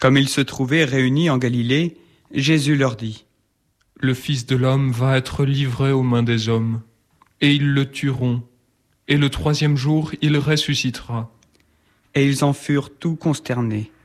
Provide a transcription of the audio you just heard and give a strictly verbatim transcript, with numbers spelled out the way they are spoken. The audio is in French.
Comme ils se trouvaient réunis en Galilée, Jésus leur dit : Le Fils de l'homme va être livré aux mains des hommes, et ils le tueront, et le troisième jour il ressuscitera. Et ils en furent tout consternés.